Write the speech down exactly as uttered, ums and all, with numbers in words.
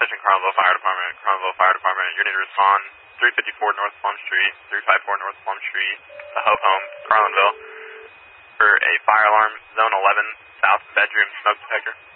Attention Carlinville Fire Department, Carlinville Fire Department, you need to respond three fifty-four North Plum Street, three fifty-four North Plum Street, the Hope Home, Carlinville, for a fire alarm, zone eleven, south bedroom smoke detector.